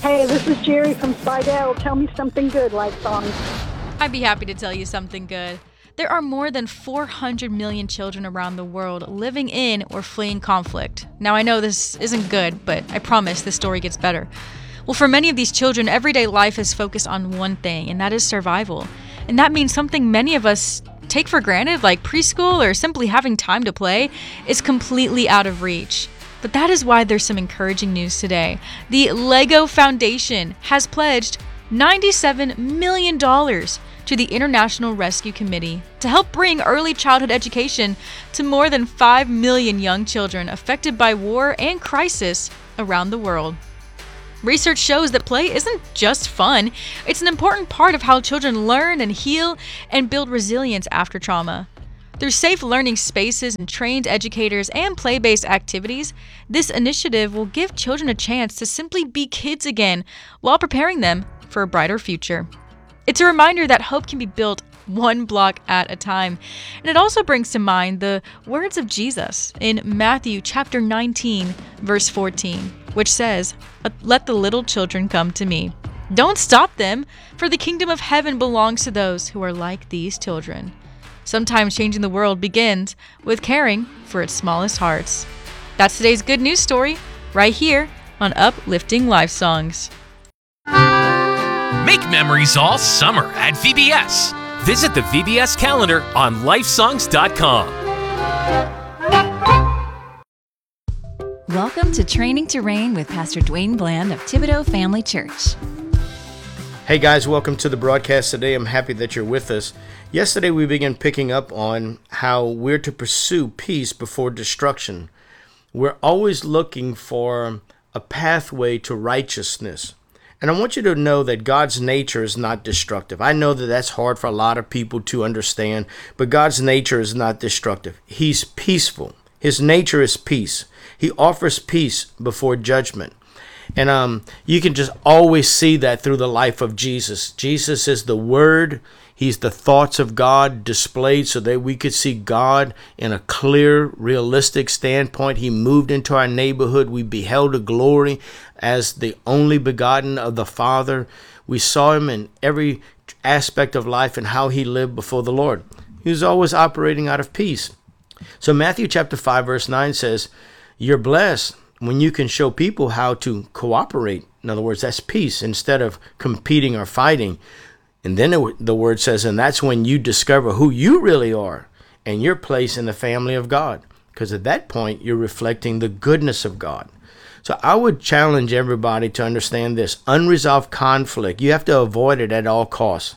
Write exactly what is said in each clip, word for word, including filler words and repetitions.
Hey, this is Jerry from Slidell. Tell me something good, Life Songs. I'd be happy to tell you something good. There are more than four hundred million children around the world living in or fleeing conflict. Now, I know this isn't good, but I promise this story gets better. Well, for many of these children, everyday life is focused on one thing, and that is survival. And that means something many of us take for granted, like preschool or simply having time to play, is completely out of reach. But that is why there's some encouraging news today. The LEGO Foundation has pledged ninety-seven million dollars to the International Rescue Committee to help bring early childhood education to more than five million young children affected by war and crisis around the world. Research shows that play isn't just fun, it's an important part of how children learn and heal and build resilience after trauma. Through safe learning spaces and trained educators and play-based activities, this initiative will give children a chance to simply be kids again while preparing them for a brighter future. It's a reminder that hope can be built one block at a time. And it also brings to mind the words of Jesus in Matthew chapter nineteen, verse fourteen, which says, "Let the little children come to me. Don't stop them, for the kingdom of heaven belongs to those who are like these children." Sometimes changing the world begins with caring for its smallest hearts. That's today's good news story, right here on Uplifting Life Songs. Make memories all summer at V B S. Visit the V B S calendar on life songs dot com. Welcome to Training to Reign with Pastor Dwayne Bland of Thibodaux Family Church. Hey guys, welcome to the broadcast today. I'm happy that you're with us. Yesterday we began picking up on how we're to pursue peace before destruction. We're always looking for a pathway to righteousness. And I want you to know that God's nature is not destructive. I know that that's hard for a lot of people to understand, but God's nature is not destructive. He's peaceful. His nature is peace. He offers peace before judgment. And um, you can just always see that through the life of Jesus. Jesus is the Word. He's the thoughts of God displayed so that we could see God in a clear, realistic standpoint. He moved into our neighborhood. We beheld a glory as the only begotten of the Father. We saw him in every aspect of life and how he lived before the Lord. He was always operating out of peace. So Matthew chapter five, verse nine says, "You're blessed when you can show people how to cooperate." In other words, that's peace instead of competing or fighting. And then it, the word says, and that's when you discover who you really are and your place in the family of God. Because at that point, you're reflecting the goodness of God. So I would challenge everybody to understand this. Unresolved conflict, you have to avoid it at all costs.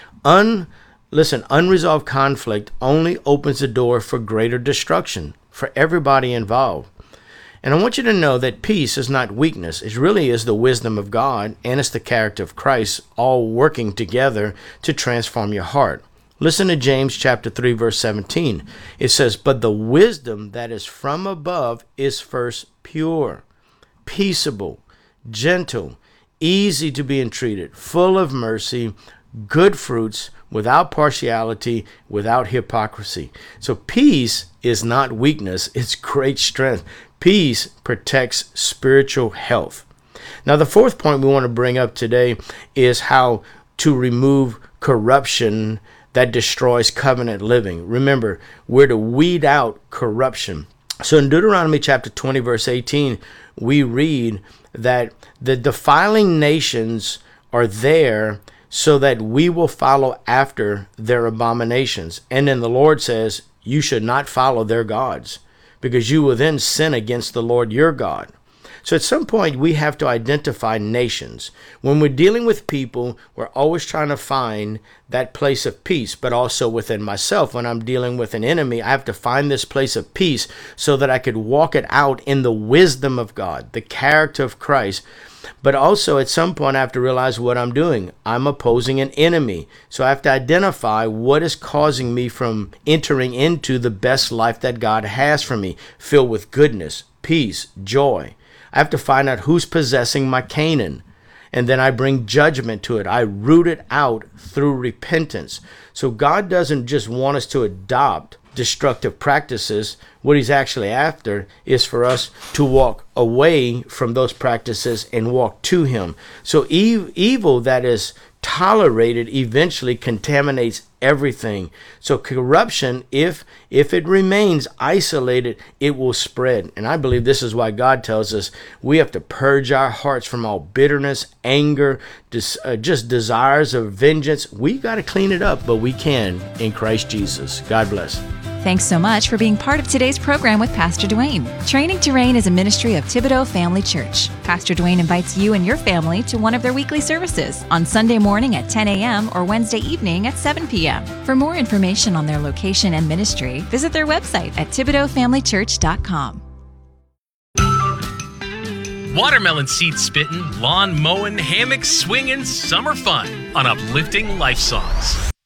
Un, listen, unresolved conflict only opens the door for greater destruction for everybody involved. And I want you to know that peace is not weakness. It really is the wisdom of God, and it's the character of Christ, all working together to transform your heart. Listen to James chapter three, verse seventeen. It says, "But the wisdom that is from above is first pure, peaceable, gentle, easy to be entreated, full of mercy, good fruits, without partiality, without hypocrisy." So peace is not weakness, it's great strength. Peace protects spiritual health. Now, the fourth point we want to bring up today is how to remove corruption that destroys covenant living. Remember, we're to weed out corruption. So in Deuteronomy chapter twenty, verse eighteen, we read that the defiling nations are there so that we will follow after their abominations. And then the Lord says, you should not follow their gods, because you will then sin against the Lord your God. So at some point, we have to identify nations. When we're dealing with people, we're always trying to find that place of peace, but also within myself. When I'm dealing with an enemy, I have to find this place of peace so that I could walk it out in the wisdom of God, the character of Christ. But also at some point I have to realize what I'm doing. I'm opposing an enemy. So I have to identify what is causing me from entering into the best life that God has for me, filled with goodness, peace, joy. I have to find out who's possessing my Canaan. And then I bring judgment to it. I root it out through repentance. So God doesn't just want us to adopt destructive practices. What he's actually after is for us to walk away from those practices and walk to him. So ev- evil that is tolerated eventually contaminates everything. So corruption, if if it remains isolated, it will spread. And I believe this is why God tells us we have to purge our hearts from all bitterness, anger, dis, uh, just desires of vengeance. We've got to clean it up, but we can in Christ Jesus. God bless. Thanks so much for being part of today's program with Pastor Dwayne. Training to Reign is a ministry of Thibodeau Family Church. Pastor Dwayne invites you and your family to one of their weekly services on Sunday morning at ten a.m. or Wednesday evening at seven p.m. For more information on their location and ministry, visit their website at thibodeau family church dot com. Watermelon seed spitting, lawn mowing, hammock swinging, summer fun on Uplifting Life Songs.